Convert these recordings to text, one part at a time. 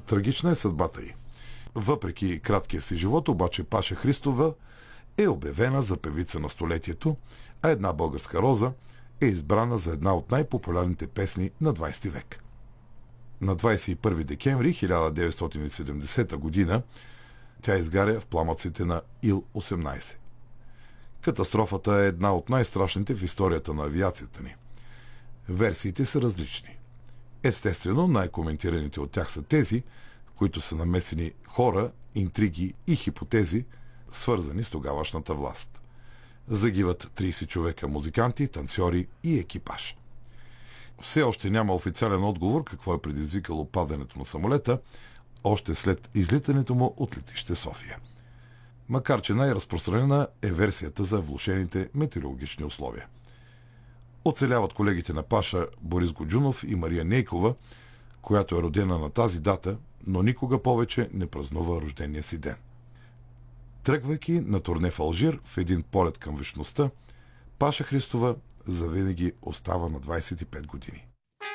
Трагична е съдбата й. Въпреки краткия си живот, обаче Паша Христова е обявена за певица на столетието, а Една българска роза е избрана за една от най-популярните песни на 20 век. На 21 декември 1970 година тя изгаря в пламъците на Ил-18. Катастрофата е една от най-страшните в историята на авиацията ни. Версиите са различни. Естествено, най-коментираните от тях са тези, в които са намесени хора, интриги и хипотези, свързани с тогавашната власт. Загиват 30 човека музиканти, танцори и екипаж. Все още няма официален отговор какво е предизвикало падането на самолета, още след излитането му от летище София. Макар че най-разпространена е версията за влошените метеорологични условия. Оцеляват колегите на Паша Борис Годжунов и Мария Нейкова, която е родена на тази дата, но никога повече не празнува рождения си ден. Тръгвайки на турне в Алжир в един полет към вечността, Паша Христова завинаги остава на 25 години.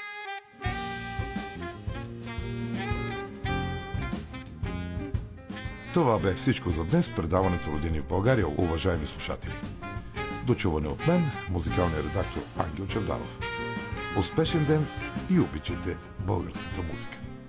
Това бе всичко за днес в предаването Родини в България, уважаеми слушатели. Дочуване от мен, музикалният редактор Ангел Чавдаров. Успешен ден и обичайте българската музика!